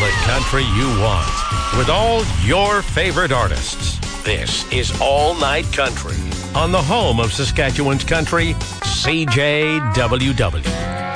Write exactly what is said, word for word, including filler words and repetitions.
the country you want with all your favorite artists. This is All Night Country on the home of Saskatchewan's country, C J W W.